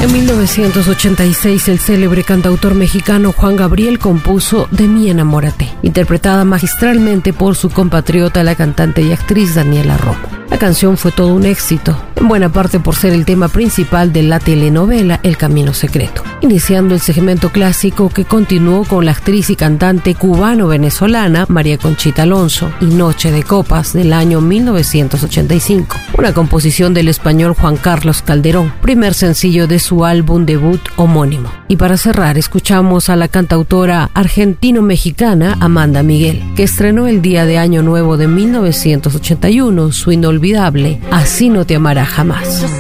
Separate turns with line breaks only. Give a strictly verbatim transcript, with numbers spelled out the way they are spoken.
En mil novecientos ochenta y seis, el célebre cantautor mexicano Juan Gabriel compuso De mí enamórate, interpretada magistralmente por su compatriota, la cantante y actriz Daniela Romo. La canción fue todo un éxito, en buena parte por ser el tema principal de la telenovela El Camino Secreto, iniciando el segmento clásico que continuó con la actriz y cantante cubano-venezolana María Conchita Alonso y Noche de Copas del año mil novecientos ochenta y cinco, una composición del español Juan Carlos Calderón, primer sencillo de su álbum debut homónimo. Y para cerrar, escuchamos a la cantautora argentino-mexicana Amanda Miguel, que estrenó el día de Año Nuevo de mil novecientos ochenta y uno su inolvidable Así no te amará jamás.